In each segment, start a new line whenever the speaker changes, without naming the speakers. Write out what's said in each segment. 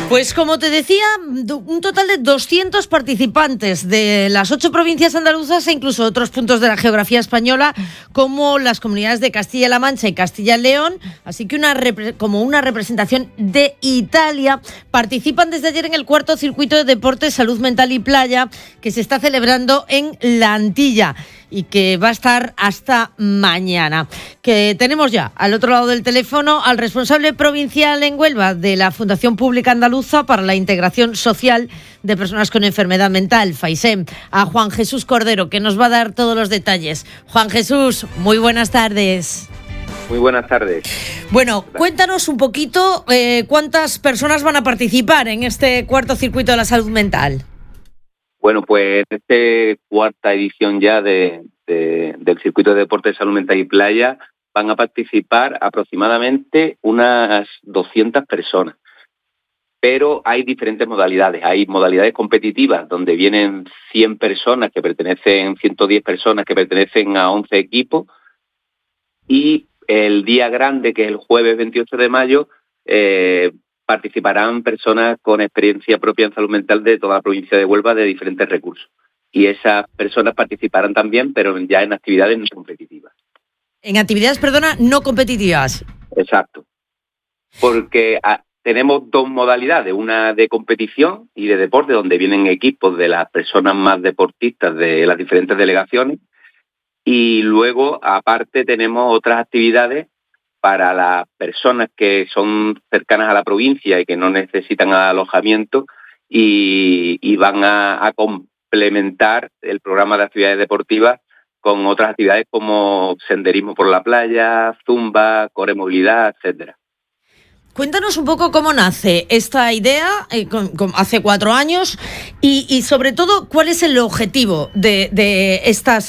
Pues como te decía, un total de 200 participantes de las 8 provincias andaluzas e incluso otros puntos de la geografía española, como las comunidades de Castilla-La Mancha y Castilla y León, así que como una representación de Italia, participan desde ayer en el cuarto circuito de deporte, salud mental y playa, que se está celebrando en La Antilla y que va a estar hasta mañana. Que tenemos ya al otro lado del teléfono al responsable provincial en Huelva de la Fundación Pública Andaluza para la Integración Social de Personas con Enfermedad Mental, FAISEM, a Juan Jesús Cordero, que nos va a dar todos los detalles. Juan Jesús, muy buenas tardes.
Muy buenas tardes.
Bueno, cuéntanos un poquito cuántas personas van a participar en este cuarto circuito de la salud mental.
Bueno, pues en esta cuarta edición ya del circuito de deporte, salud mental y playa van a participar aproximadamente unas 200 personas. Pero hay diferentes modalidades. Hay modalidades competitivas donde vienen 110 personas que pertenecen a 11 equipos. Y el día grande, que es el jueves 28 de mayo, participarán personas con experiencia propia en salud mental de toda la provincia de Huelva de diferentes recursos. Y esas personas participarán también, pero ya en actividades no competitivas.
En actividades, no competitivas.
Exacto. Porque tenemos dos modalidades, una de competición y de deporte, donde vienen equipos de las personas más deportistas de las diferentes delegaciones. Y luego, aparte, tenemos otras actividades para las personas que son cercanas a la provincia y que no necesitan alojamiento y van a complementar el programa de actividades deportivas con otras actividades como senderismo por la playa, zumba, coremovilidad, etcétera.
Cuéntanos un poco cómo nace esta idea hace 4 años y sobre todo cuál es el objetivo de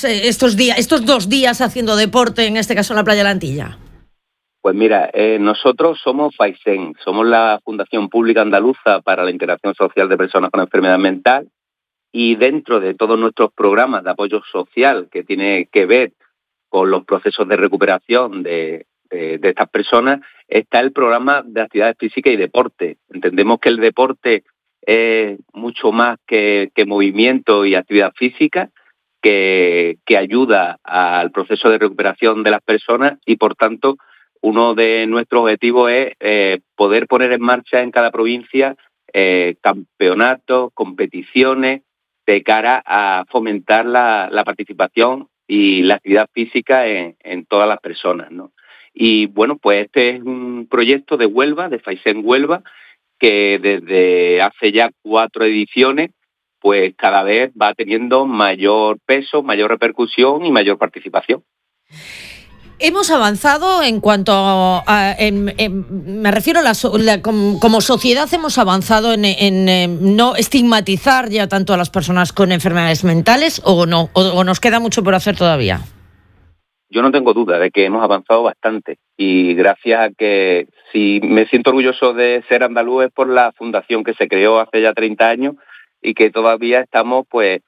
estos 2 días haciendo deporte, en este caso en la playa de La Antilla.
Pues mira, nosotros somos FAISEM, somos la Fundación Pública Andaluza para la Integración Social de Personas con Enfermedad Mental, y dentro de todos nuestros programas de apoyo social que tiene que ver con los procesos de recuperación de estas personas está el programa de actividades físicas y deporte. Entendemos que el deporte es mucho más que movimiento y actividad física, que ayuda al proceso de recuperación de las personas, y por tanto uno de nuestros objetivos es poder poner en marcha en cada provincia campeonatos, competiciones de cara a fomentar la participación y la actividad física en todas las personas, ¿no? Y bueno, pues este es un proyecto de Huelva, de FAISEM Huelva, que desde hace ya 4 ediciones, pues cada vez va teniendo mayor peso, mayor repercusión y mayor participación.
Hemos avanzado en cuanto a... me refiero como sociedad hemos avanzado en no estigmatizar ya tanto a las personas con enfermedades mentales, ¿o no? ¿O nos queda mucho por hacer todavía?
Yo no tengo duda de que hemos avanzado bastante, y gracias a que, si me siento orgulloso de ser andaluz, es por la fundación que se creó hace ya 30 años y que todavía estamos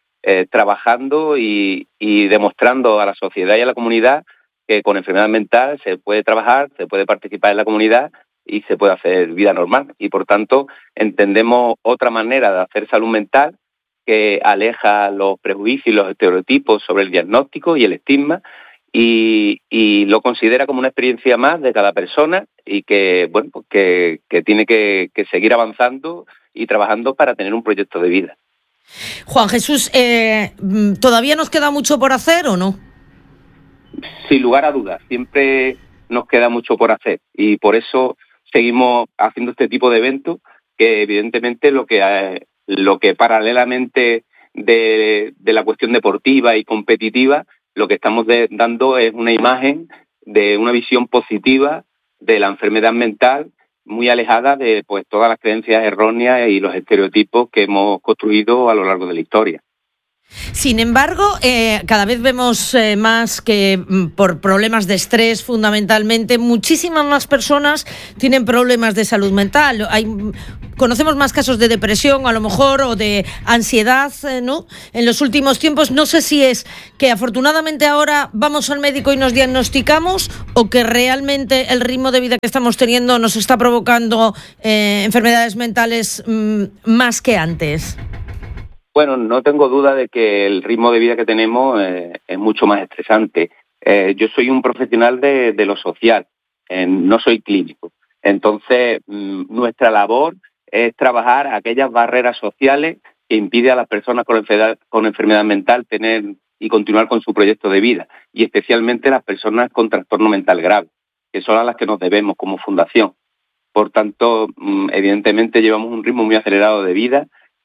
trabajando y demostrando a la sociedad y a la comunidad que con enfermedad mental se puede trabajar, se puede participar en la comunidad y se puede hacer vida normal. Y por tanto entendemos otra manera de hacer salud mental que aleja los prejuicios y los estereotipos sobre el diagnóstico y el estigma, y lo considera como una experiencia más de cada persona, y que bueno, pues que tiene que seguir avanzando y trabajando para tener un proyecto de vida.
Juan Jesús, ¿todavía nos queda mucho por hacer o no?
Sin lugar a dudas, siempre nos queda mucho por hacer, y por eso seguimos haciendo este tipo de eventos, que evidentemente lo que paralelamente de la cuestión deportiva y competitiva, lo que estamos dando es una imagen de una visión positiva de la enfermedad mental, muy alejada de todas las creencias erróneas y los estereotipos que hemos construido a lo largo de la historia.
Sin embargo, cada vez vemos más que por problemas de estrés, fundamentalmente, muchísimas más personas tienen problemas de salud mental. Conocemos más casos de depresión, a lo mejor, o de ansiedad, ¿no? En los últimos tiempos, no sé si es que afortunadamente ahora vamos al médico y nos diagnosticamos, o que realmente el ritmo de vida que estamos teniendo nos está provocando enfermedades mentales más que antes.
Bueno, no tengo duda de que el ritmo de vida que tenemos es mucho más estresante. Yo soy un profesional de lo social, no soy clínico. Entonces, nuestra labor es trabajar aquellas barreras sociales que impiden a las personas con enfermedad mental tener y continuar con su proyecto de vida, y especialmente las personas con trastorno mental grave, que son a las que nos debemos como fundación. Por tanto, evidentemente llevamos un ritmo muy acelerado de vida,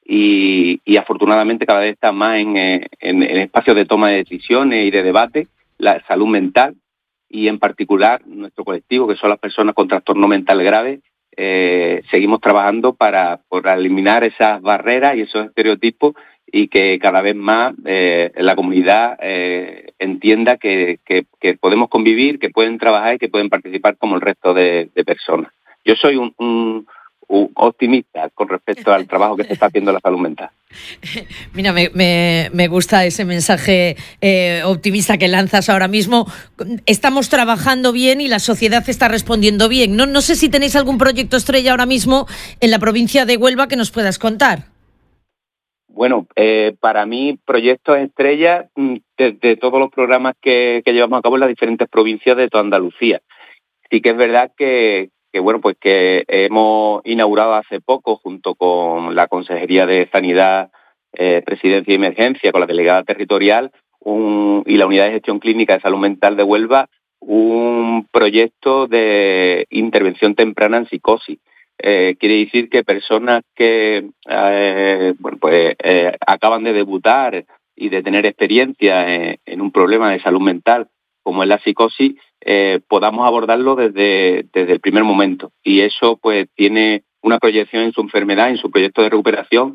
y afortunadamente cada vez está más en espacios de toma de decisiones y de debate la salud mental, y en particular nuestro colectivo, que son las personas con trastorno mental grave. Seguimos trabajando por eliminar esas barreras y esos estereotipos, y que cada vez más la comunidad entienda que podemos convivir, que pueden trabajar y que pueden participar como el resto de personas. Yo soy un optimista con respecto al trabajo que se está haciendo en la salud mental.
Mira, me gusta ese mensaje optimista que lanzas ahora mismo. Estamos trabajando bien y la sociedad está respondiendo bien. No sé si tenéis algún proyecto estrella ahora mismo en la provincia de Huelva que nos puedas contar.
Bueno, para mí, proyectos estrella de todos los programas que llevamos a cabo en las diferentes provincias de toda Andalucía. Sí que es verdad que hemos inaugurado hace poco, junto con la Consejería de Sanidad, Presidencia y Emergencia, con la Delegada Territorial y la Unidad de Gestión Clínica de Salud Mental de Huelva, un proyecto de intervención temprana en psicosis. Quiere decir que personas que acaban de debutar y de tener experiencia en un problema de salud mental, como es la psicosis, podamos abordarlo desde el primer momento. Y eso pues tiene una proyección en su enfermedad, en su proyecto de recuperación,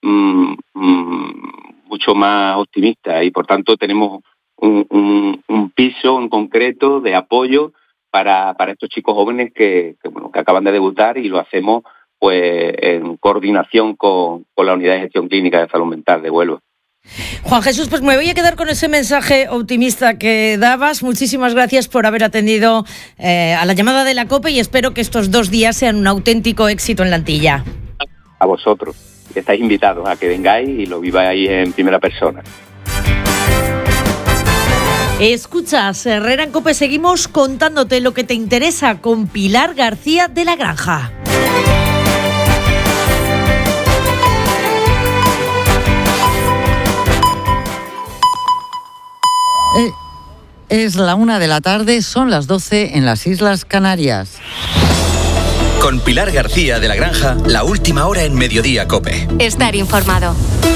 mucho más optimista. Y por tanto tenemos un piso en concreto de apoyo para estos chicos jóvenes que acaban de debutar, y lo hacemos pues en coordinación con la Unidad de Gestión Clínica de Salud Mental de Huelva.
Juan Jesús, pues me voy a quedar con ese mensaje optimista que dabas. Muchísimas gracias por haber atendido a la llamada de la COPE, y espero que estos 2 días sean un auténtico éxito en la Antilla.
A vosotros, estáis invitados a que vengáis y lo viváis en primera persona.
Escuchas, Herrera en COPE, seguimos contándote lo que te interesa con Pilar García de la Granja.
Es la 1 de la tarde, son las 12 en las Islas Canarias.
Con Pilar García de la Granja, la última hora en Mediodía COPE.
Estar informado.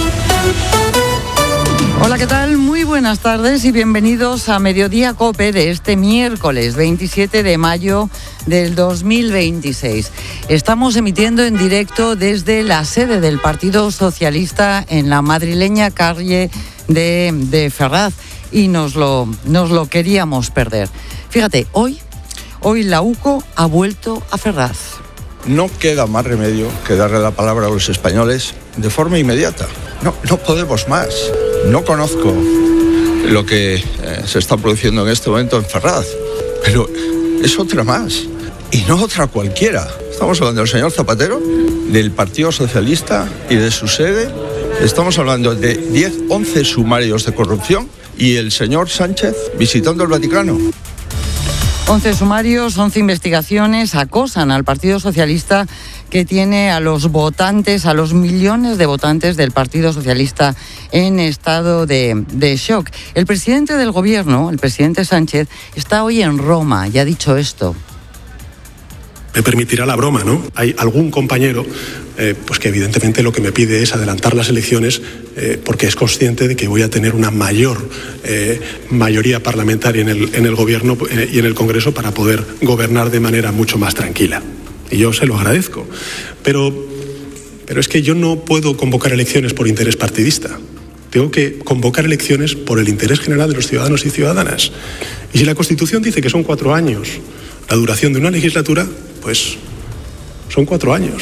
Hola, ¿qué tal? Muy buenas tardes y bienvenidos a Mediodía COPE de este miércoles 27 de mayo del 2026. Estamos emitiendo en directo desde la sede del Partido Socialista en la madrileña calle de Ferraz, y nos lo queríamos perder. Fíjate, hoy la UCO ha vuelto a Ferraz.
No queda más remedio que darle la palabra a los españoles de forma inmediata. No podemos más. No conozco lo que se está produciendo en este momento en Ferraz, pero es otra más, y no otra cualquiera. Estamos hablando del señor Zapatero, del Partido Socialista y de su sede. Estamos hablando de 11 sumarios de corrupción, y el señor Sánchez visitando el Vaticano.
11 sumarios, 11 investigaciones acosan al Partido Socialista, que tiene a los votantes, a los millones de votantes del Partido Socialista en estado de shock. El presidente del gobierno, el presidente Sánchez, está hoy en Roma y ha dicho esto.
Me permitirá la broma, ¿no? Hay algún compañero pues que evidentemente lo que me pide es adelantar las elecciones porque es consciente de que voy a tener una mayor mayoría parlamentaria en el gobierno y en el Congreso para poder gobernar de manera mucho más tranquila. Y yo se lo agradezco. Pero es que yo no puedo convocar elecciones por interés partidista. tengo que convocar elecciones por el interés general de los ciudadanos y ciudadanas. Y si la Constitución dice que son 4 años la duración de una legislatura, pues son 4 años.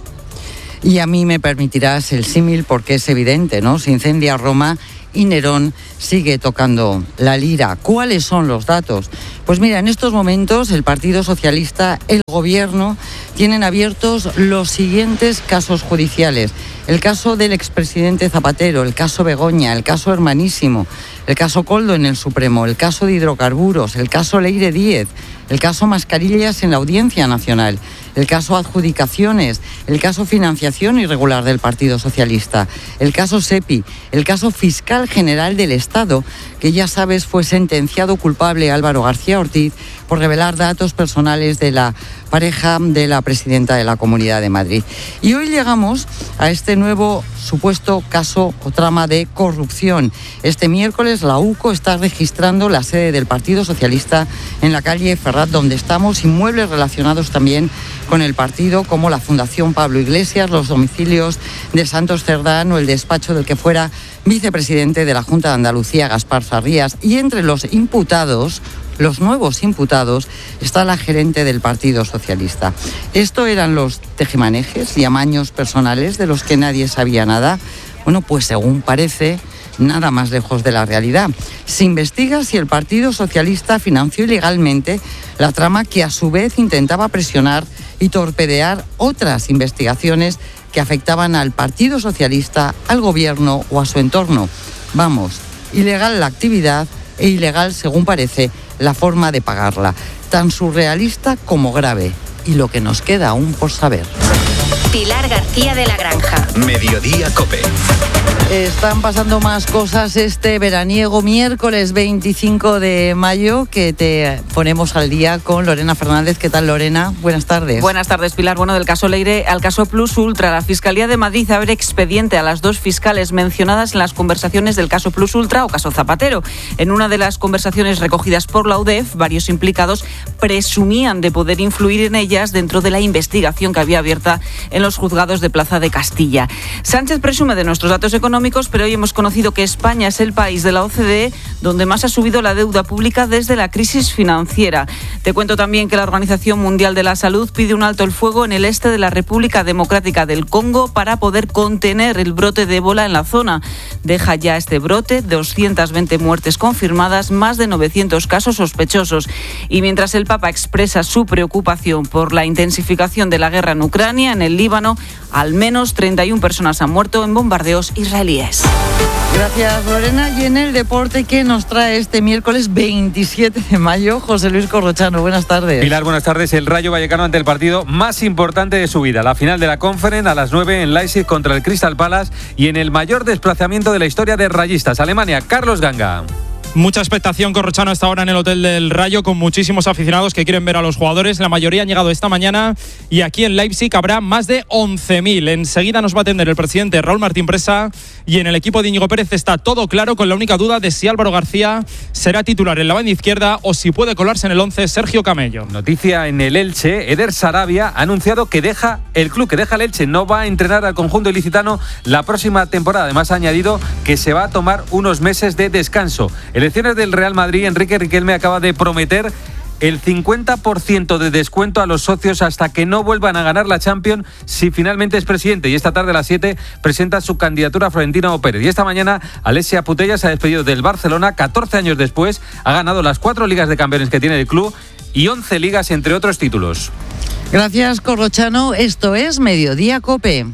Y a mí me permitirás el símil porque es evidente, ¿no? Se incendia Roma y Nerón sigue tocando la lira. ¿Cuáles son los datos? Pues mira, en estos momentos el Partido Socialista, el Gobierno, tienen abiertos los siguientes casos judiciales. El caso del expresidente Zapatero, el caso Begoña, el caso Hermanísimo, el caso Koldo en el Supremo, el caso de hidrocarburos, el caso Leire Díez, el caso Mascarillas en la Audiencia Nacional, el caso Adjudicaciones, el caso Financiación Irregular del Partido Socialista, el caso SEPI, el caso Fiscal General del Estado, que ya sabes fue sentenciado culpable Álvaro García Ortiz por revelar datos personales de la pareja de la presidenta de la Comunidad de Madrid. Y hoy llegamos a este nuevo supuesto caso o trama de corrupción. Este miércoles la UCO está registrando la sede del Partido Socialista en la calle Ferrat, donde estamos, inmuebles relacionados también con el partido, como la Fundación Pablo Iglesias, los domicilios de Santos Cerdán o el despacho del que fuera vicepresidente de la Junta de Andalucía, Gaspar Sarrías. Y entre los imputados, los nuevos imputados, está la gerente del Partido Socialista. Esto eran los tejimanejes y amaños personales de los que nadie sabía nada. Bueno, pues según parece, nada más lejos de la realidad. Se investiga si el Partido Socialista financió ilegalmente la trama que a su vez intentaba presionar y torpedear otras investigaciones que afectaban al Partido Socialista, al Gobierno o a su entorno. Vamos, ilegal la actividad e ilegal, según parece, la forma de pagarla. Tan surrealista como grave. Y lo que nos queda aún por saber.
Pilar García de la Granja.
Mediodía COPE.
Están pasando más cosas este veraniego miércoles 25 de mayo, que te ponemos al día con Lorena Fernández. ¿Qué tal, Lorena? Buenas tardes.
Buenas tardes, Pilar. Bueno, del caso Leire al caso Plus Ultra, la Fiscalía de Madrid abre expediente a las 2 fiscales mencionadas en las conversaciones del caso Plus Ultra o caso Zapatero. En una de las conversaciones recogidas por la UDEF, varios implicados presumían de poder influir en ellas dentro de la investigación que había abierta en los juzgados de Plaza de Castilla. Sánchez presume de nuestros datos económicos, pero hoy hemos conocido que España es el país de la OCDE donde más ha subido la deuda pública desde la crisis financiera. Te cuento también que la Organización Mundial de la Salud pide un alto el fuego en el este de la República Democrática del Congo para poder contener el brote de ébola en la zona. Deja ya este brote 220 muertes confirmadas, más de 900 casos sospechosos. Y mientras el Papa expresa su preocupación por la intensificación de la guerra en Ucrania, en el Líbano, al menos 31 personas han muerto en bombardeos israelíes.
Gracias, Lorena. Y en el deporte, ¿qué nos trae este miércoles 27 de mayo? José Luis Corrochano, buenas tardes.
Pilar, buenas tardes. El Rayo Vallecano ante el partido más importante de su vida. La final de la Conference a las 9 en Leipzig contra el Crystal Palace y en el mayor desplazamiento de la historia de rayistas. Alemania, Carlos Ganga.
Mucha expectación, Corrochano, hasta ahora en el Hotel del Rayo, con muchísimos aficionados que quieren ver a los jugadores. La mayoría han llegado esta mañana y aquí en Leipzig habrá más de 11.000. Enseguida nos va a atender el presidente Raúl Martín Presa y en el equipo de Íñigo Pérez está todo claro, con la única duda de si Álvaro García será titular en la banda izquierda o si puede colarse en el 11 Sergio Camello.
Noticia en el Elche, Eder Sarabia ha anunciado que deja el club, que deja el Elche, no va a entrenar al conjunto ilicitano la próxima temporada. Además ha añadido que se va a tomar unos meses de descanso. Elecciones del Real Madrid, Enrique Riquelme acaba de prometer el 50% de descuento a los socios hasta que no vuelvan a ganar la Champions si finalmente es presidente. Y esta tarde a las 7 presenta su candidatura a Florentino Pérez. Y esta mañana Alessia Putellas se ha despedido del Barcelona. 14 años después ha ganado las 4 ligas de campeones que tiene el club y 11 ligas, entre otros títulos.
Gracias, Corrochano. Esto es Mediodía COPE.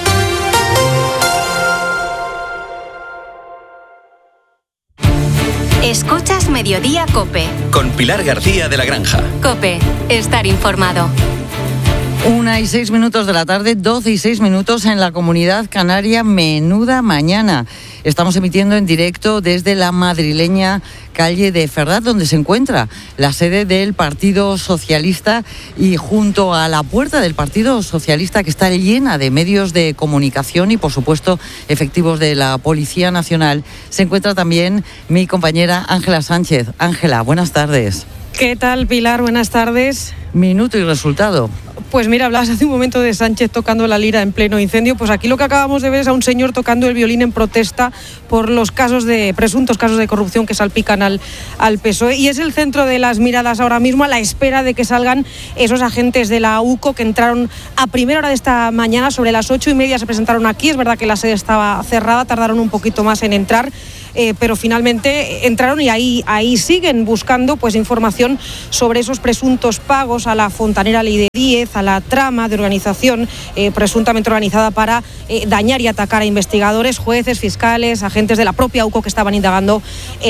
Escuchas Mediodía COPE.
Con Pilar García de la Granja.
COPE, estar informado.
1:06 de la tarde, 12:06 en la Comunidad Canaria. Menuda mañana. Estamos emitiendo en directo desde la madrileña calle de Ferrat, donde se encuentra la sede del Partido Socialista, y junto a la puerta del Partido Socialista, que está llena de medios de comunicación y, por supuesto, efectivos de la Policía Nacional, se encuentra también mi compañera Ángela Sánchez. Ángela, buenas tardes.
¿Qué tal, Pilar? Buenas tardes.
Minuto y resultado.
Pues mira, hablabas hace un momento de Sánchez tocando la lira en pleno incendio. Pues aquí lo que acabamos de ver es a un señor tocando el violín en protesta por los presuntos casos de corrupción que salpican al PSOE. Y es el centro de las miradas ahora mismo, a la espera de que salgan esos agentes de la UCO que entraron a primera hora de esta mañana. Sobre las 8:30 se presentaron aquí. Es verdad que la sede estaba cerrada, tardaron un poquito más en entrar. Pero finalmente entraron y ahí siguen buscando pues información sobre esos presuntos pagos a la fontanera Ley de 10, a la trama de organización presuntamente organizada para dañar y atacar a investigadores, jueces, fiscales, agentes de la propia UCO que estaban indagando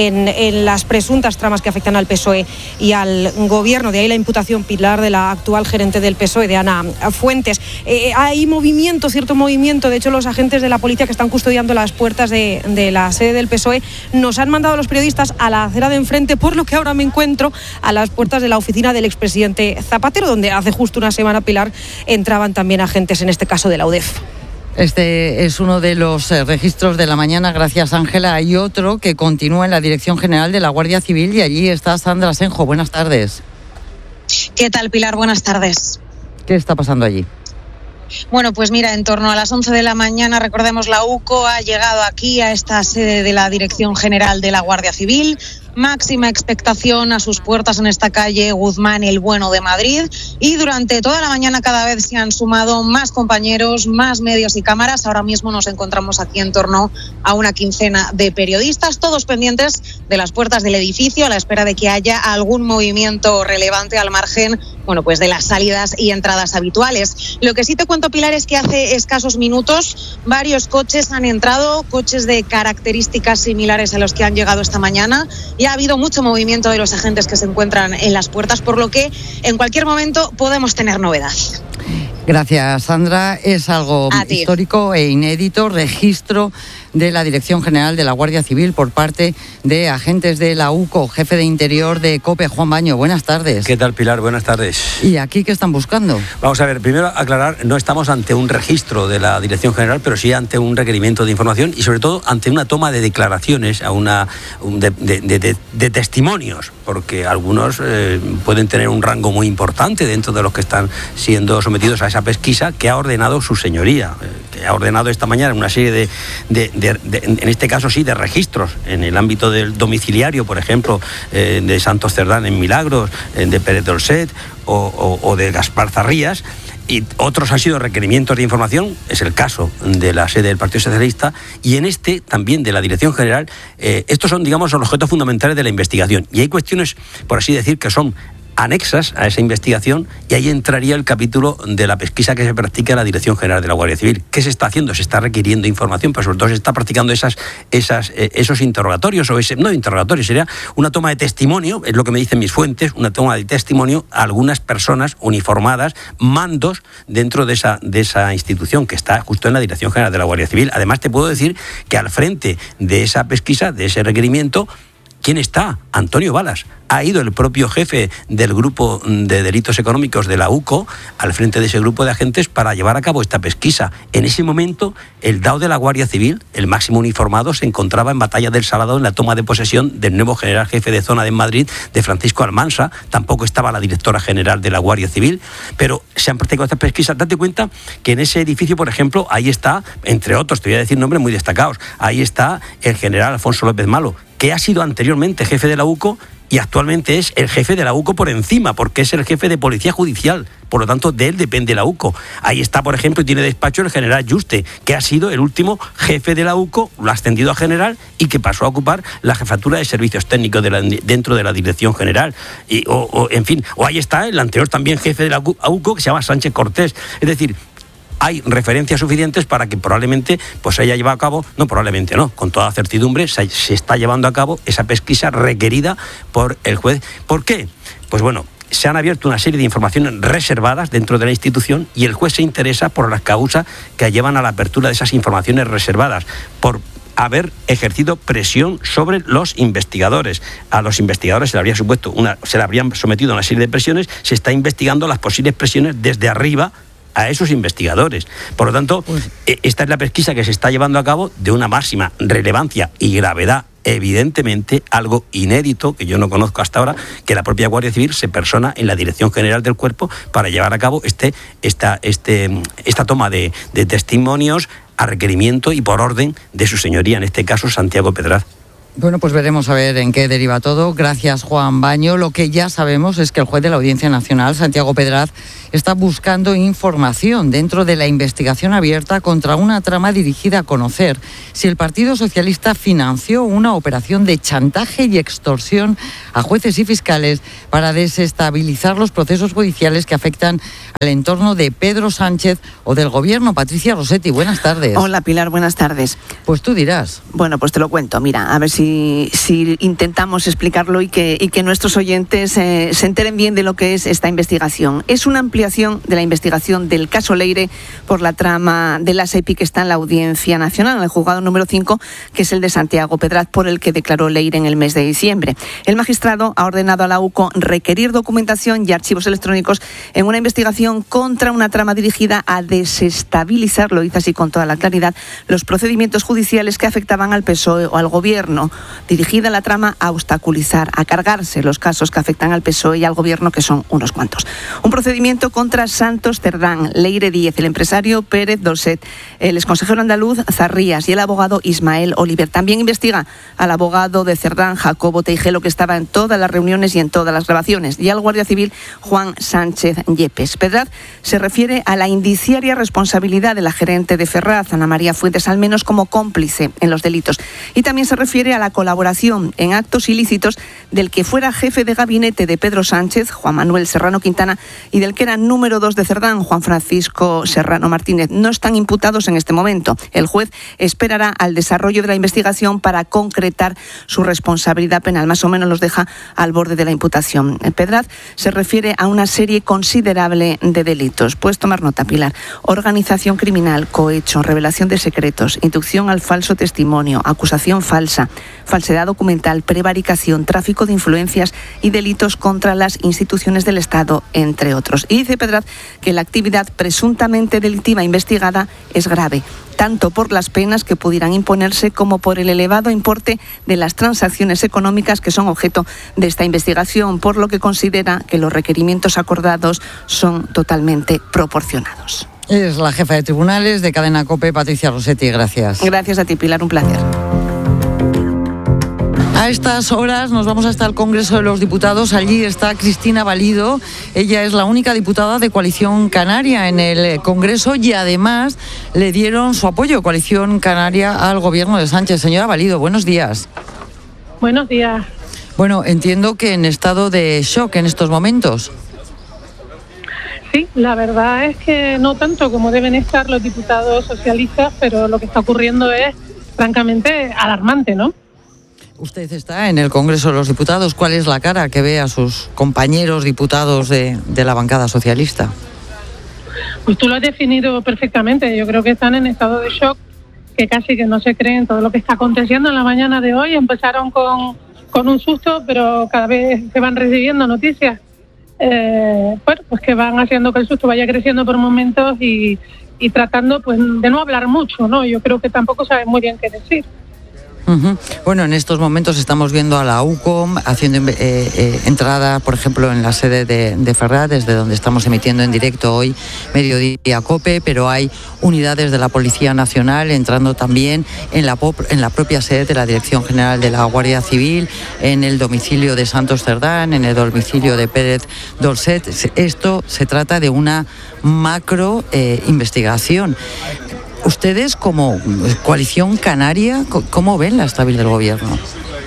en las presuntas tramas que afectan al PSOE y al gobierno. De ahí la imputación, Pilar, de la actual gerente del PSOE, de Ana Fuentes. Hay cierto movimiento. De hecho, los agentes de la policía que están custodiando las puertas de la sede del PSOE nos han mandado a los periodistas a la acera de enfrente, por lo que ahora me encuentro a las puertas de la oficina del expresidente Zapatero, donde hace justo una semana, Pilar, entraban también agentes, en este caso de la UDEF.
Este es uno de los registros de la mañana, gracias Ángela. Hay otro que continúa en la Dirección General de la Guardia Civil y allí está Sandra Senjo. Buenas tardes.
¿Qué tal, Pilar? Buenas tardes.
¿Qué está pasando allí?
Bueno, pues mira, en torno a las 11 de la mañana, recordemos, la UCO ha llegado aquí a esta sede de la Dirección General de la Guardia Civil. Máxima expectación a sus puertas en esta calle Guzmán el Bueno de Madrid, y durante toda la mañana cada vez se han sumado más compañeros, más medios y cámaras. Ahora mismo nos encontramos aquí en torno a una quincena de periodistas, todos pendientes de las puertas del edificio a la espera de que haya algún movimiento relevante al margen, bueno, pues de las salidas y entradas habituales. Lo que sí te cuento, Pilar, es que hace escasos minutos varios coches han entrado, coches de características similares a los que han llegado esta mañana. Y ha habido mucho movimiento de los agentes que se encuentran en las puertas, por lo que en cualquier momento podemos tener novedad.
Gracias, Sandra. Es algo histórico e inédito, registro de la Dirección General de la Guardia Civil por parte de agentes de la UCO. Jefe de Interior de COPE, Juan Baño, buenas tardes.
¿Qué tal, Pilar? Buenas tardes.
¿Y aquí qué están buscando?
Vamos a ver, primero aclarar, no estamos ante un registro de la Dirección General, pero sí ante un requerimiento de información y sobre todo ante una toma de declaraciones, de testimonios, porque algunos pueden tener un rango muy importante dentro de los que están siendo sometidos a esa pesquisa que ha ordenado su señoría, que ha ordenado esta mañana una serie en este caso sí, de registros en el ámbito del domiciliario, por ejemplo, de Santos Cerdán en Milagros, de Pérez Dolcet o de Gaspar Zarrías. Y otros han sido requerimientos de información, es el caso de la sede del Partido Socialista, y en este también de la Dirección General. Estos son, digamos, los objetos fundamentales de la investigación. Y hay cuestiones, por así decir, que son anexas a esa investigación, y ahí entraría el capítulo de la pesquisa que se practica en la Dirección General de la Guardia Civil. ¿Qué se está haciendo? Se está requiriendo información, pero sobre todo se está practicando esos interrogatorios, no interrogatorios, sería una toma de testimonio, es lo que me dicen mis fuentes, una toma de testimonio a algunas personas uniformadas, mandos dentro de esa institución que está justo en la Dirección General de la Guardia Civil. Además, te puedo decir que al frente de esa pesquisa, de ese requerimiento, ¿quién está? Antonio Balas. Ha ido el propio jefe del grupo de delitos económicos de la UCO al frente de ese grupo de agentes para llevar a cabo esta pesquisa. En ese momento, el DAO de la Guardia Civil, el máximo uniformado, se encontraba en Batalla del Salado en la toma de posesión del nuevo general jefe de zona de Madrid, de Francisco Almansa. Tampoco estaba la directora general de la Guardia Civil, pero se han practicado estas pesquisas. Date cuenta que en ese edificio, por ejemplo, ahí está, entre otros, te voy a decir nombres muy destacados, ahí está el general Alfonso López Malo, que ha sido anteriormente jefe de la UCO y actualmente es el jefe de la UCO por encima, porque es el jefe de Policía Judicial. Por lo tanto, de él depende la UCO. Ahí está, por ejemplo, y tiene despacho el general Yuste, que ha sido el último jefe de la UCO, lo ha ascendido a general y que pasó a ocupar la jefatura de servicios técnicos dentro de la Dirección General. En fin, ahí está el anterior también jefe de la UCO, que se llama Sánchez Cortés. Es decir, hay referencias suficientes para que probablemente pues se haya llevado a cabo, no probablemente no, con toda certidumbre se está llevando a cabo esa pesquisa requerida por el juez. ¿Por qué? Pues bueno, se han abierto una serie de informaciones reservadas dentro de la institución y el juez se interesa por las causas que llevan a la apertura de esas informaciones reservadas, por haber ejercido presión sobre los investigadores. A los investigadores se le habrían sometido a una serie de presiones, se está investigando las posibles presiones desde arriba a esos investigadores. Por lo tanto, esta es la pesquisa que se está llevando a cabo de una máxima relevancia y gravedad evidentemente algo inédito que yo no conozco hasta ahora, que la propia Guardia Civil se persona en la Dirección General del Cuerpo para llevar a cabo esta toma de testimonios a requerimiento y por orden de su señoría, en este caso Santiago Pedraz.
Bueno, pues veremos a ver en qué deriva todo. Gracias, Juan Baño. Lo que ya sabemos es que el juez de la Audiencia Nacional, Santiago Pedraz, está buscando información dentro de la investigación abierta contra una trama dirigida a conocer si el Partido Socialista financió una operación de chantaje y extorsión a jueces y fiscales para desestabilizar los procesos judiciales que afectan al entorno de Pedro Sánchez o del Gobierno. Patricia Rossetti, buenas tardes.
Hola, Pilar, buenas tardes.
Pues tú dirás.
Bueno, pues te lo cuento. Mira, a ver si intentamos explicarlo y que nuestros oyentes se enteren bien de lo que es esta investigación. Es una ampliación de la investigación del caso Leire por la trama de la SEPI que está en la Audiencia Nacional, en el juzgado número 5, que es el de Santiago Pedraz, por el que declaró Leire en el mes de diciembre. El magistrado ha ordenado a la UCO requerir documentación y archivos electrónicos en una investigación contra una trama dirigida a desestabilizar, lo dice así con toda la claridad, los procedimientos judiciales que afectaban al PSOE o al Gobierno. Dirigida la trama a obstaculizar, a cargarse los casos que afectan al PSOE y al Gobierno, que son unos cuantos. Un procedimiento contra Santos Cerdán, Leire Díez, el empresario Pérez Dolcet, el exconsejero andaluz Zarrías y el abogado Ismael Oliver. También investiga al abogado de Cerdán, Jacobo Teijelo, que estaba en todas las reuniones y en todas las grabaciones, y al guardia civil Juan Sánchez Yepes. Pedraz se refiere a la indiciaria responsabilidad de la gerente de Ferraz, Ana María Fuentes, al menos como cómplice en los delitos. Y también se refiere a la colaboración en actos ilícitos del que fuera jefe de gabinete de Pedro Sánchez, Juan Manuel Serrano Quintana, y del que era número 2 de Cerdán, Juan Francisco Serrano Martínez. No están imputados en este momento. El juez esperará al desarrollo de la investigación para concretar su responsabilidad penal. Más o menos los deja al borde de la imputación. Pedraz se refiere a una serie considerable de delitos. Puedes tomar nota, Pilar. Organización criminal, cohecho, revelación de secretos, inducción al falso testimonio, acusación falsa, falsedad documental, prevaricación, tráfico de influencias y delitos contra las instituciones del Estado, entre otros. Y dice Pedraz que la actividad presuntamente delictiva investigada es grave, tanto por las penas que pudieran imponerse como por el elevado importe de las transacciones económicas que son objeto de esta investigación, por lo que considera que los requerimientos acordados son totalmente proporcionados.
Es la jefa de tribunales de Cadena COPE, Patricia Rossetti. Gracias.
Gracias a ti, Pilar, un placer.
A estas horas nos vamos hasta el Congreso de los Diputados. Allí está Cristina Valido. Ella es la única diputada de Coalición Canaria en el Congreso y además le dieron su apoyo, Coalición Canaria, al gobierno de Sánchez. Señora Valido, buenos días.
Buenos días.
Bueno, entiendo que en estado de shock en estos momentos.
Sí, la verdad es que no tanto como deben estar los diputados socialistas, pero lo que está ocurriendo es francamente alarmante, ¿no?
Usted está en el Congreso de los Diputados. ¿Cuál es la cara que ve a sus compañeros diputados de la bancada socialista?
Pues tú lo has definido perfectamente. Yo creo que están en estado de shock, que casi que no se creen todo lo que está aconteciendo en la mañana de hoy. Empezaron con un susto, pero cada vez se van recibiendo noticias pues que van haciendo que el susto vaya creciendo por momentos y tratando pues de no hablar mucho, ¿no? Yo creo que tampoco saben muy bien qué decir.
Bueno, en estos momentos estamos viendo a la UCO haciendo entrada, por ejemplo, en la sede de Ferraz, desde donde estamos emitiendo en directo hoy Mediodía COPE, pero hay unidades de la Policía Nacional entrando también en la propia sede de la Dirección General de la Guardia Civil, en el domicilio de Santos Cerdán, en el domicilio de Pérez Dolcet. Esto se trata de una macro investigación. Ustedes, como Coalición Canaria, ¿cómo ven la estabilidad del gobierno?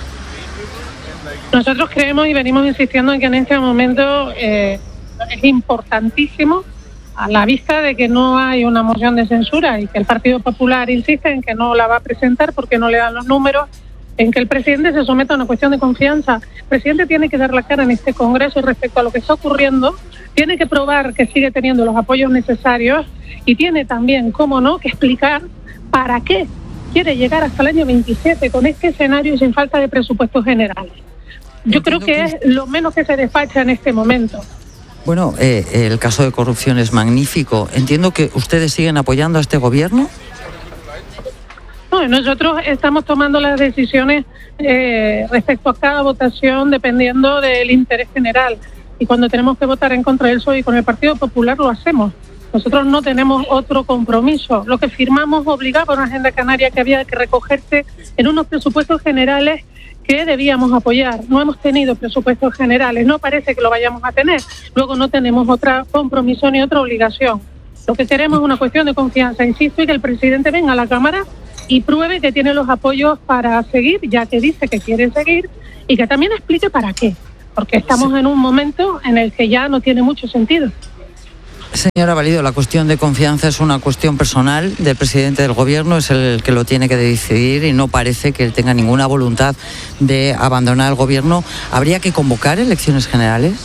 Nosotros creemos y venimos insistiendo en que en este momento es importantísimo, a la vista de que no hay una moción de censura y que el Partido Popular insiste en que no la va a presentar porque no le dan los números, en que el presidente se someta a una cuestión de confianza. El presidente tiene que dar la cara en este Congreso respecto a lo que está ocurriendo, tiene que probar que sigue teniendo los apoyos necesarios y tiene también, cómo no, que explicar para qué quiere llegar hasta el año 27 con este escenario y sin falta de presupuestos generales. Yo creo que es lo menos que se despacha en este momento.
Bueno, el caso de corrupción es magnífico. Entiendo que ustedes siguen apoyando a este gobierno.
No, nosotros estamos tomando las decisiones respecto a cada votación dependiendo del interés general. Y cuando tenemos que votar en contra del PSOE y con el Partido Popular lo hacemos. Nosotros no tenemos otro compromiso. Lo que firmamos obligaba a una agenda canaria que había que recogerse en unos presupuestos generales que debíamos apoyar. No hemos tenido presupuestos generales, no parece que lo vayamos a tener. Luego no tenemos otro compromiso ni otra obligación. Lo que queremos es una cuestión de confianza, insisto, y que el presidente venga a la Cámara y pruebe que tiene los apoyos para seguir, ya que dice que quiere seguir, y que también explique para qué. Porque estamos en un momento en el que ya no tiene mucho sentido.
Señora Valido, la cuestión de confianza es una cuestión personal del presidente del gobierno, es el que lo tiene que decidir y no parece que él tenga ninguna voluntad de abandonar el gobierno. ¿Habría que convocar elecciones generales?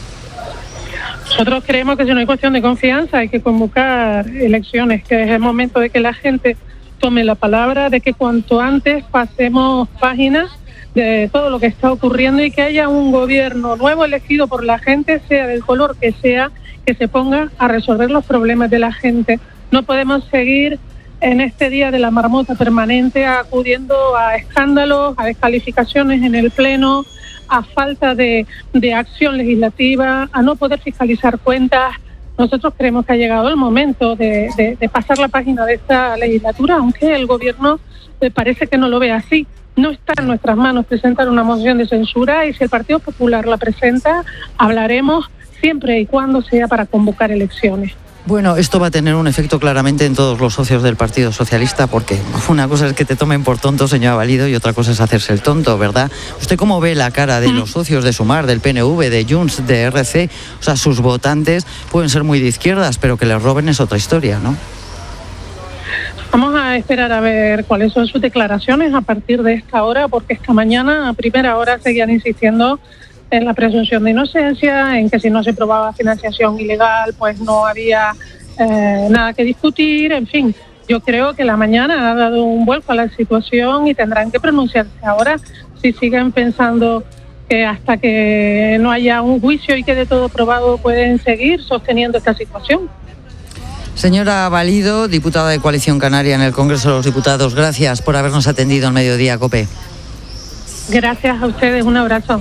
Nosotros creemos que si no hay cuestión de confianza hay que convocar elecciones, que es el momento de que la gente tome la palabra, de que cuanto antes pasemos páginas de todo lo que está ocurriendo y que haya un gobierno nuevo elegido por la gente, sea del color que sea, que se ponga a resolver los problemas de la gente. No podemos seguir en este día de la marmota permanente acudiendo a escándalos, a descalificaciones en el Pleno, a falta de acción legislativa, a no poder fiscalizar cuentas. Nosotros creemos que ha llegado el momento de pasar la página de esta legislatura, aunque el gobierno parece que no lo ve así. No está en nuestras manos presentar una moción de censura, y si el Partido Popular la presenta, hablaremos siempre y cuando sea para convocar elecciones.
Bueno, esto va a tener un efecto claramente en todos los socios del Partido Socialista, porque una cosa es que te tomen por tonto, señora Valido, y otra cosa es hacerse el tonto, ¿verdad? ¿Usted cómo ve la cara de los socios de Sumar, del PNV, de Junts, de RC? O sea, sus votantes pueden ser muy de izquierdas, pero que les roben es otra historia, ¿no?
Vamos a esperar a ver cuáles son sus declaraciones a partir de esta hora, porque esta mañana a primera hora seguían insistiendo en la presunción de inocencia, en que si no se probaba financiación ilegal, pues no había nada que discutir. En fin, yo creo que la mañana ha dado un vuelco a la situación y tendrán que pronunciarse ahora. Si siguen pensando que hasta que no haya un juicio y quede todo probado pueden seguir sosteniendo esta situación.
Señora Valido, diputada de Coalición Canaria en el Congreso de los Diputados, gracias por habernos atendido en Mediodía COPE.
Gracias a ustedes, un abrazo.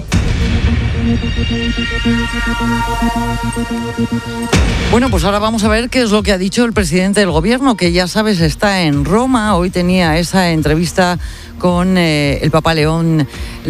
Bueno, pues ahora vamos a ver qué es lo que ha dicho el presidente del gobierno, que ya sabes está en Roma. Hoy tenía esa entrevista con el Papa León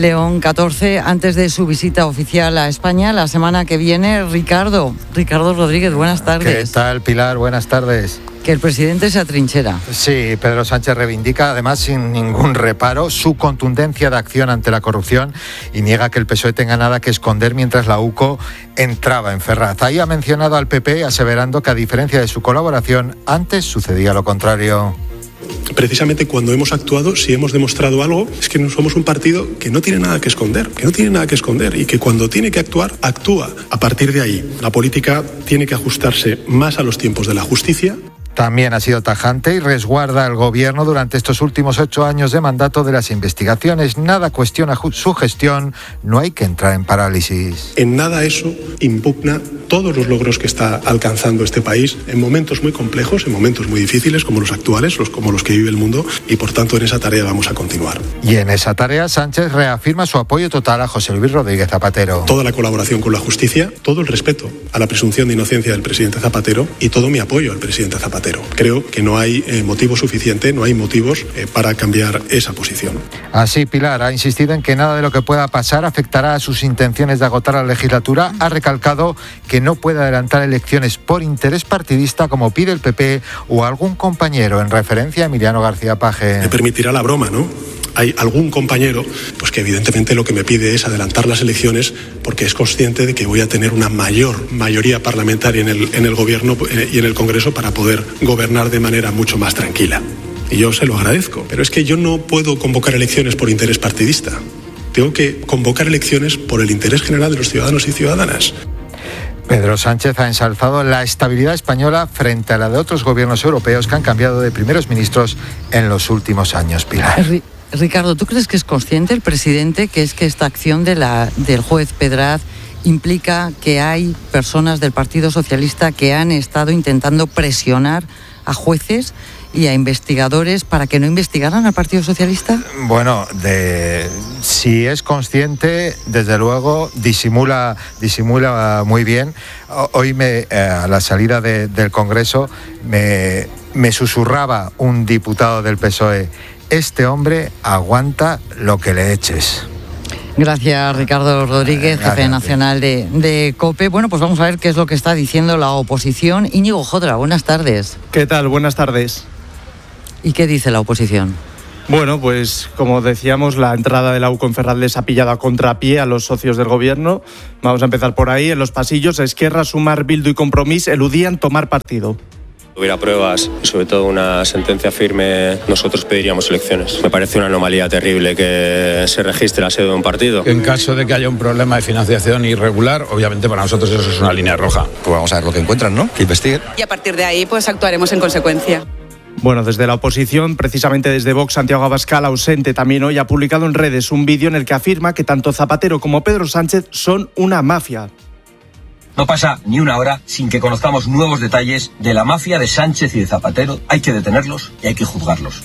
XIV antes de su visita oficial a España la semana que viene. Ricardo Rodríguez, buenas tardes.
¿Qué tal, Pilar? Buenas tardes.
Que el presidente se atrinchera.
Sí, Pedro Sánchez reivindica, además sin ningún reparo, su contundencia de acción ante la corrupción y niega que el PSOE tenga nada que esconder mientras la UCO entraba en Ferraz. Ahí ha mencionado al PP, aseverando que a diferencia de su colaboración, antes sucedía lo contrario.
Precisamente cuando hemos actuado, si hemos demostrado algo, es que no somos un partido que no tiene nada que esconder, y que cuando tiene que actuar, actúa. A partir de ahí, la política tiene que ajustarse más a los tiempos de la justicia.
También ha sido tajante y resguarda al gobierno durante estos últimos 8 años de mandato de las investigaciones. Nada cuestiona su gestión, no hay que entrar en parálisis.
En nada eso impugna todos los logros que está alcanzando este país en momentos muy complejos, en momentos muy difíciles como los actuales, como los que vive el mundo, y por tanto en esa tarea vamos a continuar.
Y en esa tarea Sánchez reafirma su apoyo total a José Luis Rodríguez Zapatero.
Toda la colaboración con la justicia, todo el respeto a la presunción de inocencia del presidente Zapatero y todo mi apoyo al presidente Zapatero. Creo que no hay motivo suficiente, no hay motivos para cambiar esa posición.
Así, Pilar ha insistido en que nada de lo que pueda pasar afectará a sus intenciones de agotar la legislatura. Ha recalcado que no puede adelantar elecciones por interés partidista como pide el PP o algún compañero, en referencia a Emiliano García Paje.
Me permitirá la broma, ¿no? Hay algún compañero pues que evidentemente lo que me pide es adelantar las elecciones porque es consciente de que voy a tener una mayor mayoría parlamentaria en el gobierno y en el Congreso para poder gobernar de manera mucho más tranquila. Y yo se lo agradezco, pero es que yo no puedo convocar elecciones por interés partidista. Tengo que convocar elecciones por el interés general de los ciudadanos y ciudadanas.
Pedro Sánchez ha ensalzado la estabilidad española frente a la de otros gobiernos europeos que han cambiado de primeros ministros en los últimos años. Pilar.
Ricardo, ¿tú crees que es consciente el presidente que es que esta acción del juez Pedraz implica que hay personas del Partido Socialista que han estado intentando presionar a jueces y a investigadores para que no investigaran al Partido Socialista?
Bueno, si es consciente, desde luego disimula muy bien. Hoy a la salida del Congreso me susurraba un diputado del PSOE: este hombre aguanta lo que le eches.
Gracias, Ricardo Rodríguez, jefe nacional de COPE. Bueno, pues vamos a ver qué es lo que está diciendo la oposición. Íñigo Jodra, buenas tardes.
¿Qué tal? Buenas tardes.
¿Y qué dice la oposición?
Bueno, pues como decíamos, la entrada de la UCO en Ferraz les ha pillado a contrapié a los socios del gobierno. Vamos a empezar por ahí. En los pasillos, Esquerra, Sumar, Bildu y Compromís eludían tomar partido.
Hubiera pruebas y sobre todo una sentencia firme, nosotros pediríamos elecciones. Me parece una anomalía terrible que se registre la sede de un partido.
En caso de que haya un problema de financiación irregular, obviamente para nosotros eso es una línea roja.
Pues vamos a ver lo que encuentran, ¿no? Que investiguen.
Y a partir de ahí pues actuaremos en consecuencia.
Bueno, desde la oposición, precisamente desde Vox, Santiago Abascal, ausente también hoy, ha publicado en redes un vídeo en el que afirma que tanto Zapatero como Pedro Sánchez son una mafia.
No pasa ni una hora sin que conozcamos nuevos detalles de la mafia de Sánchez y de Zapatero. Hay que detenerlos y hay que juzgarlos.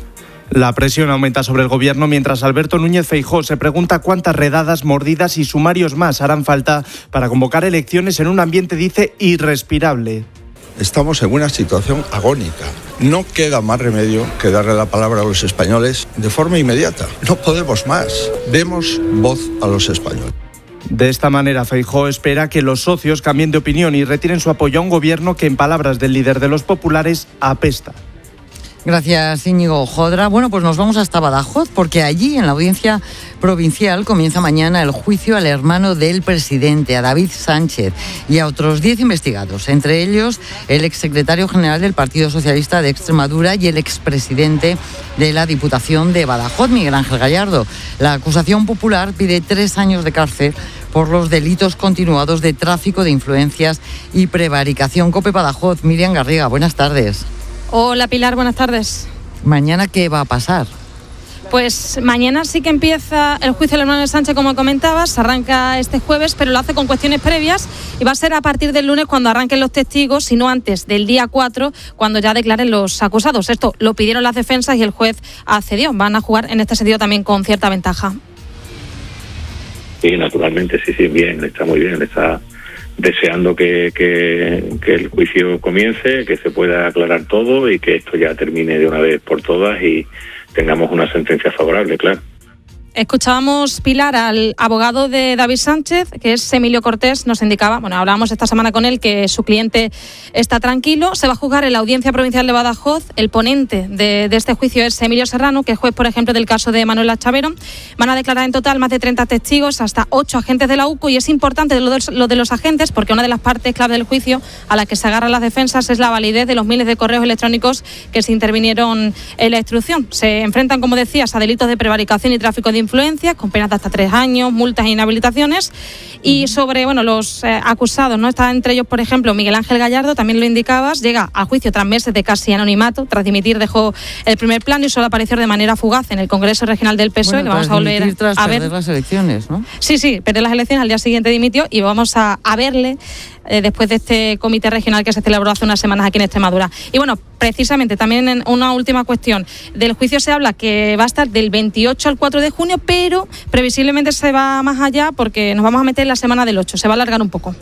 La presión aumenta sobre el gobierno mientras Alberto Núñez Feijóo se pregunta cuántas redadas, mordidas y sumarios más harán falta para convocar elecciones en un ambiente, dice, irrespirable.
Estamos en una situación agónica. No queda más remedio que darle la palabra a los españoles de forma inmediata. No podemos más. Demos voz a los españoles.
De esta manera, Feijóo espera que los socios cambien de opinión y retiren su apoyo a un gobierno que, en palabras del líder de los populares, apesta.
Gracias, Íñigo Jodra. Bueno, pues nos vamos hasta Badajoz, porque allí, en la audiencia provincial, comienza mañana el juicio al hermano del presidente, a David Sánchez, y a otros 10 investigados, entre ellos el exsecretario general del Partido Socialista de Extremadura y el expresidente de la Diputación de Badajoz, Miguel Ángel Gallardo. La acusación popular pide 3 años de cárcel por los delitos continuados de tráfico de influencias y prevaricación. COPE Badajoz, Miriam Garriga, buenas tardes.
Hola Pilar, buenas tardes.
¿Mañana qué va a pasar?
Pues mañana sí que empieza el juicio del hermano de Sánchez, como comentabas, arranca este jueves, pero lo hace con cuestiones previas y va a ser a partir del lunes cuando arranquen los testigos, si no antes del día 4, cuando ya declaren los acusados. Esto lo pidieron las defensas y el juez accedió. Van a jugar en este sentido también con cierta ventaja.
Sí, naturalmente, sí, bien, está muy bien, está deseando que el juicio comience, que se pueda aclarar todo y que esto ya termine de una vez por todas y tengamos una sentencia favorable, claro.
Escuchábamos, Pilar, al abogado de David Sánchez, que es Emilio Cortés, nos indicaba, hablábamos esta semana con él, que su cliente está tranquilo. Se va a juzgar en la Audiencia Provincial de Badajoz. El ponente de este juicio es Emilio Serrano, que es juez, por ejemplo, del caso de Manuela Chavero. Van a declarar en total más de 30 testigos, hasta 8 agentes de la UCO, y es importante lo de los agentes, porque una de las partes clave del juicio a la que se agarran las defensas es la validez de los miles de correos electrónicos que se intervinieron en la instrucción. Se enfrentan, como decías, a delitos de prevaricación y tráfico de influencias, con penas de hasta 3 años, multas e inhabilitaciones. Y sobre los acusados, ¿no? Está entre ellos, por ejemplo, Miguel Ángel Gallardo, también lo indicabas, llega al juicio tras meses de casi anonimato. Tras dimitir dejó el primer plano y solo apareció de manera fugaz en el Congreso Regional del PSOE. Vamos a volver a ver
las elecciones, ¿no?
Sí, perder las elecciones, al día siguiente dimitió y vamos a verle después de este comité regional que se celebró hace unas semanas aquí en Extremadura. Y precisamente también en una última cuestión, del juicio se habla que va a estar del 28 al 4 de junio, pero previsiblemente se va más allá porque nos vamos a meter en la semana del 8, se va a alargar un poco.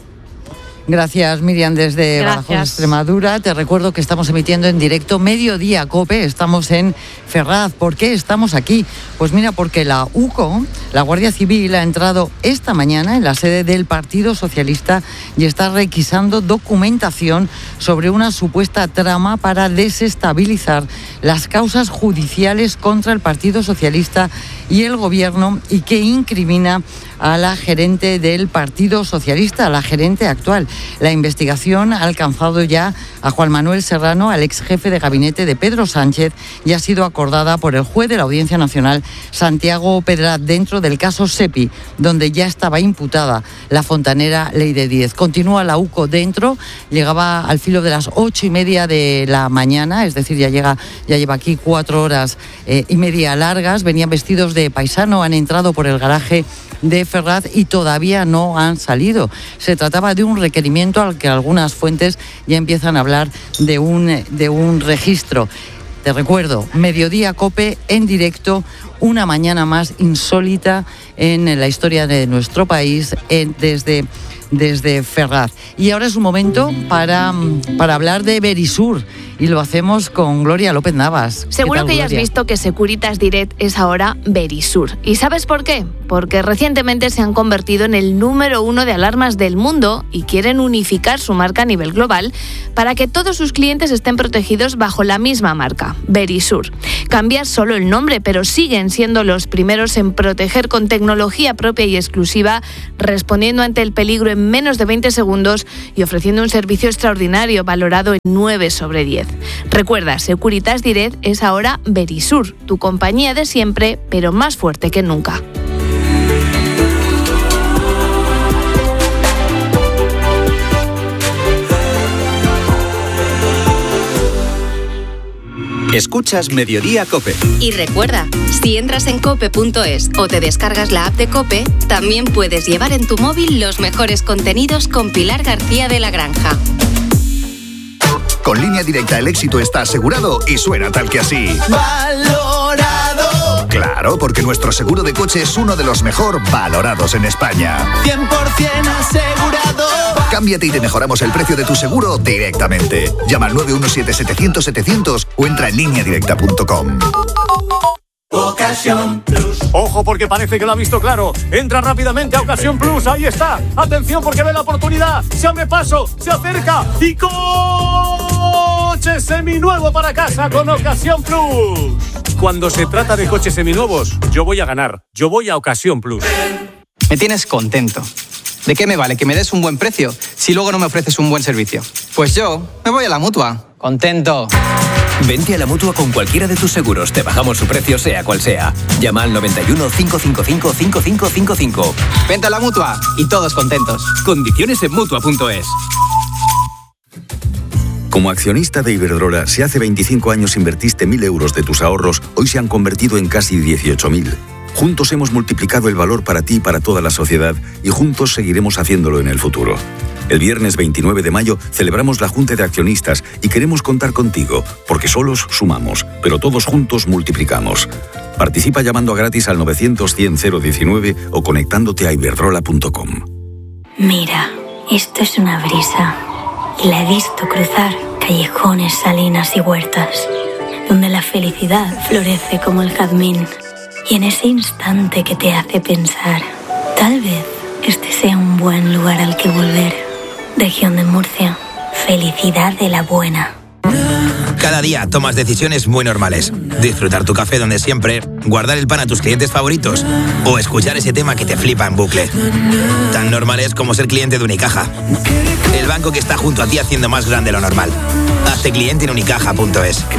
Gracias, Miriam, desde Badajoz, Extremadura. Te recuerdo que estamos emitiendo en directo Mediodía COPE, estamos en Ferraz. ¿Por qué estamos aquí? Pues mira, porque la UCO, la Guardia Civil, ha entrado esta mañana en la sede del Partido Socialista y está requisando documentación sobre una supuesta trama para desestabilizar las causas judiciales contra el Partido Socialista y el Gobierno, y que incrimina a la gerente del Partido Socialista, a la gerente actual. La investigación ha alcanzado ya a Juan Manuel Serrano, al ex jefe de gabinete de Pedro Sánchez, y ha sido acordada por el juez de la Audiencia Nacional, Santiago Pedraz, dentro del caso SEPI, donde ya estaba imputada la fontanera Leire Díez. Continúa la UCO dentro, llegaba al filo de las 8:30 de la mañana, es decir, ya lleva aquí 4 horas y media largas. Venían vestidos de paisano, han entrado por el garaje de Ferraz y todavía no han salido. Se trataba de un requerimiento al que algunas fuentes ya empiezan a hablar de un registro. Te recuerdo, Mediodía COPE en directo, una mañana más insólita en la historia de nuestro país desde Ferraz. Y ahora es un momento para hablar de Verisur, y lo hacemos con Gloria López Navas.
Seguro que ya has visto que Securitas Direct es ahora Verisur. ¿Y sabes por qué? Porque recientemente se han convertido en el número 1 de alarmas del mundo y quieren unificar su marca a nivel global para que todos sus clientes estén protegidos bajo la misma marca, Verisur. Cambia solo el nombre, pero siguen siendo los primeros en proteger con tecnología propia y exclusiva, respondiendo ante el peligro en menos de 20 segundos y ofreciendo un servicio extraordinario valorado en 9 sobre 10. Recuerda, Securitas Direct es ahora Verisur, tu compañía de siempre, pero más fuerte que nunca.
Escuchas Mediodía COPE.
Y recuerda, si entras en cope.es o te descargas la app de COPE, también puedes llevar en tu móvil los mejores contenidos con Pilar García de la Granja.
Con Línea Directa el éxito está asegurado y suena tal que así.
¡Valorado!
Claro, porque nuestro seguro de coche es uno de los mejor valorados en España.
100% asegurado.
Cámbiate y te mejoramos el precio de tu seguro directamente. Llama al 917-700-700 o entra en lineadirecta.com.
Ocasión Plus.
Ojo, porque parece que lo ha visto claro. Entra rápidamente a Ocasión Plus. Ahí está. Atención, porque ve la oportunidad. Se abre paso, se acerca y coche seminuevo para casa con Ocasión Plus. Cuando se trata de coches seminuevos, yo voy a ganar. Yo voy a Ocasión Plus.
Me tienes contento. ¿De qué me vale que me des un buen precio si luego no me ofreces un buen servicio? Pues yo me voy a la Mutua. Contento.
Vente a la Mutua con cualquiera de tus seguros. Te bajamos su precio, sea cual sea. Llama al 91 555 5555.
Vente a la Mutua y todos contentos.
Condiciones en Mutua.es.
Como accionista de Iberdrola, si hace 25 años invertiste 1.000 euros de tus ahorros, hoy se han convertido en casi 18.000. Juntos hemos multiplicado el valor para ti y para toda la sociedad, y juntos seguiremos haciéndolo en el futuro. El viernes 29 de mayo celebramos la Junta de Accionistas y queremos contar contigo, porque solos sumamos, pero todos juntos multiplicamos. Participa llamando a gratis al 900-100-019 o conectándote a iberdrola.com.
Mira, esto es una brisa. Y la he visto cruzar callejones, salinas y huertas, donde la felicidad florece como el jazmín. Y en ese instante que te hace pensar, tal vez este sea un buen lugar al que volver. Región de Murcia, felicidad de la buena.
Cada día tomas decisiones muy normales. Disfrutar tu café donde siempre, guardar el pan a tus clientes favoritos o escuchar ese tema que te flipa en bucle. Tan normales como ser cliente de Unicaja. El banco que está junto a ti haciendo más grande lo normal. Hazte cliente en unicaja.es.